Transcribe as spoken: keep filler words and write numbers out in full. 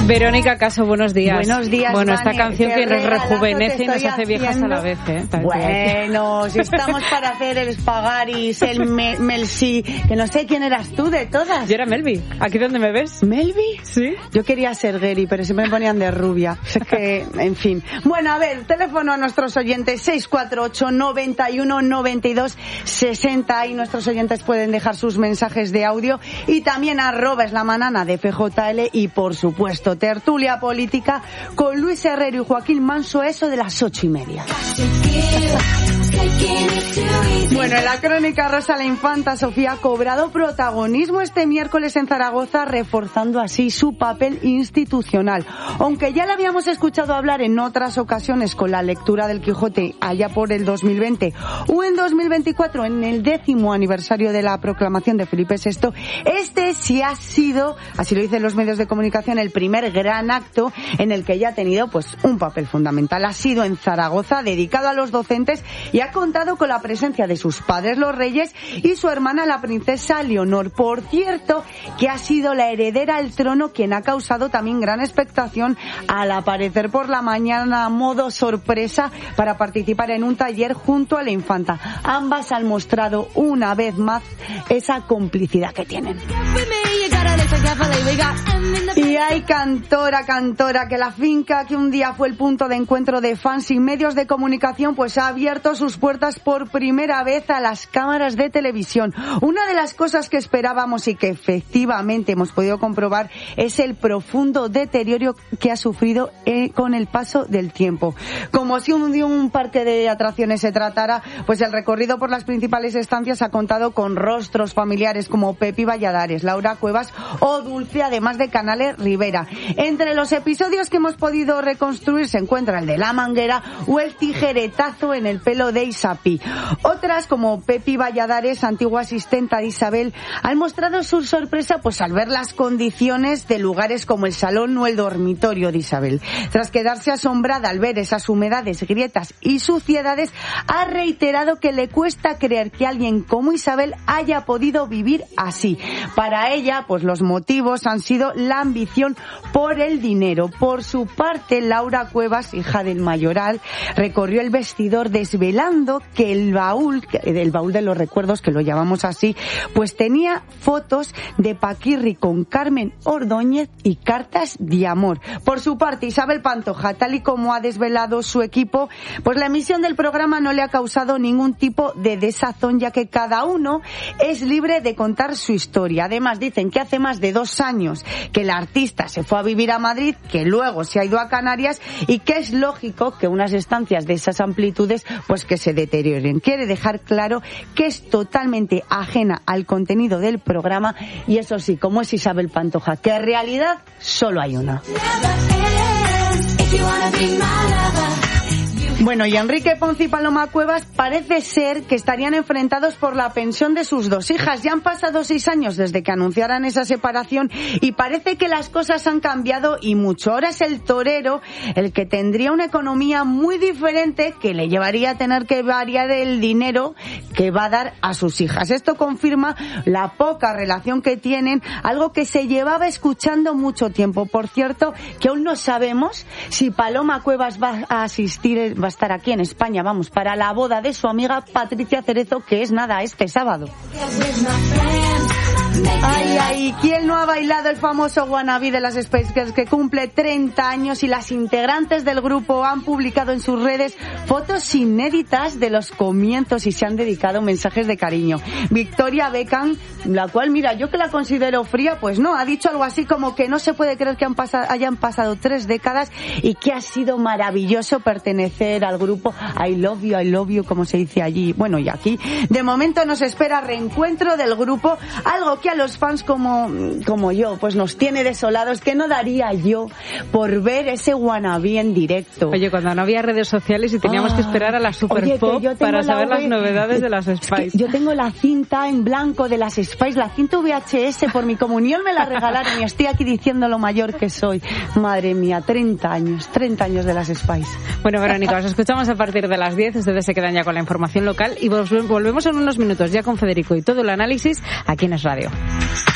Verónica Caso, buenos días. Buenos días, Bueno, Vane, esta canción que nos rejuvenece y nos hace haciendo. viejas a la vez, ¿eh? Bueno, si estamos para hacer el Spagaris, el me Melsi, que no sé quién eras tú de todas. Yo era Melvi. ¿Aquí donde me ves? ¿Melvi? Sí. Yo quería ser Geri, pero siempre me ponían de rubia. Es que, en fin. Bueno, a ver, teléfono a nuestros oyentes, seis cuatro ocho, noventa y uno, noventa y dos, sesenta, y nuestros oyentes pueden dejar sus mensajes de audio, y también arroba es la manana de F J L, y por supuesto tertulia política con Luis Herrero y Joaquín Manso, eso de las ocho y media. Bueno, en la crónica rosa, la infanta Sofía ha cobrado protagonismo este miércoles en Zaragoza, reforzando así su papel institucional. Aunque ya la habíamos escuchado hablar en otras ocasiones con la lectura del Quijote allá por el dos mil veinte o en dos mil veinticuatro, en el décimo aniversario de la proclamación de Felipe sexto, este sí ha sido, así lo dicen los medios de comunicación, el primer gran acto en el que ella ha tenido pues un papel fundamental. Ha sido en Zaragoza, dedicado a los docentes, y ha contado con la presencia de sus padres, los reyes, y su hermana, la princesa Leonor. Por cierto, que ha sido la heredera al trono quien ha causado también gran expectación al aparecer por la mañana a modo sorpresa para participar en un taller junto a la infanta. Ambas han mostrado una vez más esa complicidad que tienen. Y hay cantora, cantora, que la finca que un día fue el punto de encuentro de fans y medios de comunicación, pues ha abierto sus puertas por primera vez a las cámaras de televisión. Una de las cosas que esperábamos y que efectivamente hemos podido comprobar es el profundo deterioro que ha sufrido eh, con el paso del tiempo. Como si un, de un parque de atracciones se tratara, pues el recorrido por las principales estancias ha contado con rostros familiares como Pepi Valladares, Laura Cuevas o Dulce, además de Canales Rivera. Entre los episodios que hemos podido reconstruir se encuentra el de la manguera o el tijeretazo en el pelo de Isapi. Otras, como Pepi Valladares, antigua asistenta de Isabel, han mostrado su sorpresa pues al ver las condiciones de lugares como el salón o el dormitorio de Isabel. Tras quedarse asombrada al ver esas humedades, grietas y suciedades, ha reiterado que le cuesta creer que alguien como Isabel haya podido vivir así. Para ella, pues los motivos han sido la ambición por el dinero. Por su parte, Laura Cuevas, hija del mayoral, recorrió el vestidor desvelando que el baúl, el baúl de los recuerdos, que lo llamamos así, pues tenía fotos de Paquirri con Carmen Ordóñez y cartas de amor. Por su parte, Isabel Pantoja, tal y como ha desvelado su equipo, pues la emisión del programa no le ha causado ningún tipo de desazón, ya que cada uno es libre de contar su historia. Además, dicen que hace más de dos años que la artista se fue a vivir a Madrid, que luego se ha ido a Canarias, y que es lógico que unas estancias de esas amplitudes pues que se deterioren. Quiere dejar claro que es totalmente ajena al contenido del programa, y eso sí, como es Isabel Pantoja, que en realidad solo hay una. Bueno, y Enrique Ponce y Paloma Cuevas parece ser que estarían enfrentados por la pensión de sus dos hijas. Ya han pasado seis años desde que anunciaran esa separación y parece que las cosas han cambiado y mucho. Ahora es el torero el que tendría una economía muy diferente, que le llevaría a tener que variar el dinero que va a dar a sus hijas. Esto confirma la poca relación que tienen, algo que se llevaba escuchando mucho tiempo. Por cierto, que aún no sabemos si Paloma Cuevas va a asistir, va a estar aquí en España, vamos, para la boda de su amiga Patricia Cerezo, que es nada, este sábado. Ay, ay, ¿quién no ha bailado el famoso Wannabe de las Spice Girls, que cumple treinta años, y las integrantes del grupo han publicado en sus redes fotos inéditas de los comienzos y se han dedicado mensajes de cariño? Victoria Beckham, la cual, mira, yo que la considero fría, pues no, ha dicho algo así como que no se puede creer que han pasado, hayan pasado tres décadas y que ha sido maravilloso pertenecer al grupo. I love you, I love you, como se dice allí, bueno, y aquí. De momento nos espera reencuentro del grupo, algo que a los fans como, como yo, pues nos tiene desolados, que no daría yo por ver ese Wannabe en directo. Oye, cuando no había redes sociales y teníamos ah, que esperar a la Super oye, Pop para saber la las novedades de las Spice. Es que yo tengo la cinta en blanco de las Spice, la cinta V H S, por mi comunión me la regalaron y estoy aquí diciendo lo mayor que soy. Madre mía, treinta años, treinta años de las Spice. Bueno, Verónica, os escuchamos a partir de las diez, ustedes se quedan ya con la información local y volvemos en unos minutos ya con Federico y todo el análisis aquí en Es Radio.